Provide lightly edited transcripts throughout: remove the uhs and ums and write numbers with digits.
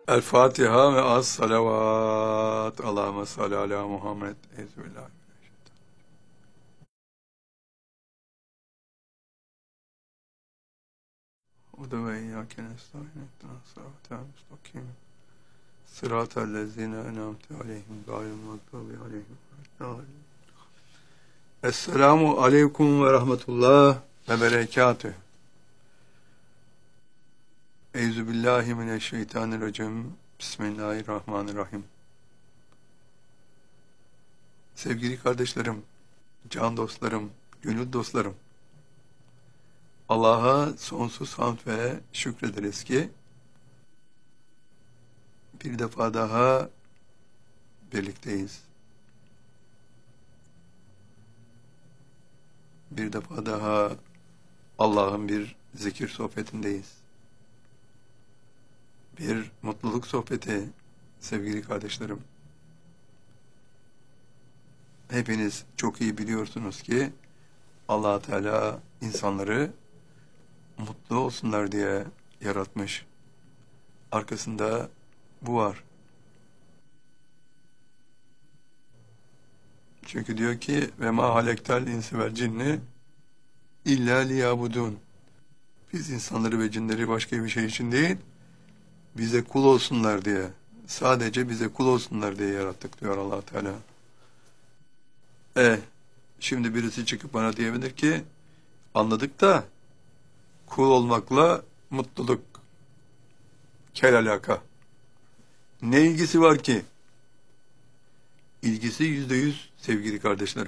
El Fatiha ve az salavat. Allahümme salli ala Muhammed. Ezbillah. O da ve iyyâke nestaîn ihdinas sıratal müstakim. Sıratal lezîne en'amte aleyhim gâyril mağdûbi aleyhim ve'd-dâllîn. Esselamu aleyküm ve rahmetullah ve berekatüh. Euzubillahimineşşeytanirracim. Bismillahirrahmanirrahim. Sevgili kardeşlerim, can dostlarım, gönül dostlarım, Allah'a sonsuz hamd ve şükrederiz ki bir defa daha birlikteyiz. Bir defa daha Allah'ın bir zikir sohbetindeyiz. Bir mutluluk sohbeti sevgili kardeşlerim. Hepiniz çok iyi biliyorsunuz ki Allah Teala insanları mutlu olsunlar diye yaratmış. Arkasında bu var. Çünkü diyor ki ve ma halektel insi vel cinni illa liyabudun. Biz insanları ve cinleri başka bir şey için değil, bize kul olsunlar diye, sadece bize kul olsunlar diye yarattık diyor Allah Teala. Şimdi birisi çıkıp bana diyebilir ki anladık da kul olmakla mutluluk kel alaka. Ne ilgisi var ki? İlgisi %100 sevgili kardeşlerim.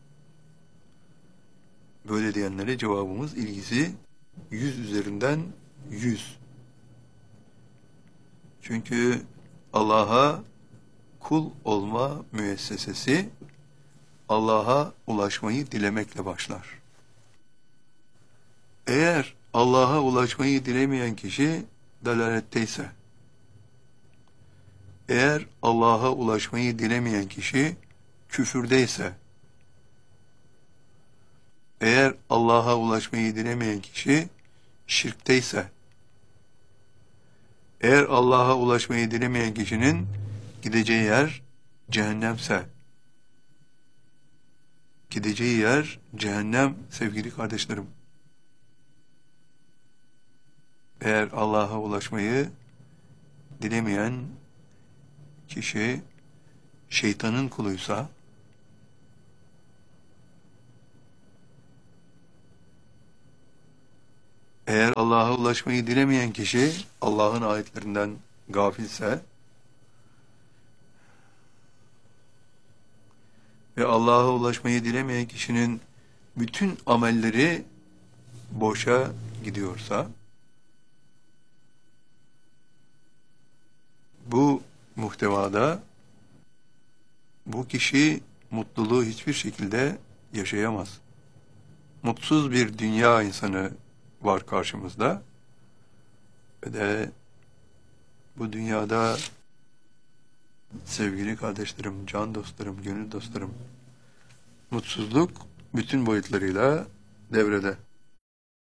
Böyle diyenlere cevabımız ilgisi 100 üzerinden 100. Çünkü Allah'a kul olma müessesesi Allah'a ulaşmayı dilemekle başlar. Eğer Allah'a ulaşmayı dilemeyen kişi dalaletteyse, eğer Allah'a ulaşmayı dilemeyen kişi küfürdeyse, eğer Allah'a ulaşmayı dilemeyen kişi şirkteyse, eğer Allah'a ulaşmayı dilemeyen kişinin gideceği yer cehennemse, gideceği yer cehennem sevgili kardeşlerim. Eğer Allah'a ulaşmayı dilemeyen kişi şeytanın kuluysa, eğer Allah'a ulaşmayı dilemeyen kişi Allah'ın ayetlerinden gafilse ve Allah'a ulaşmayı dilemeyen kişinin bütün amelleri boşa gidiyorsa, bu muhtevada bu kişi mutluluğu hiçbir şekilde yaşayamaz. Mutsuz bir dünya insanı var karşımızda ve de bu dünyada sevgili kardeşlerim, can dostlarım, gönül dostlarım, mutsuzluk bütün boyutlarıyla devrede.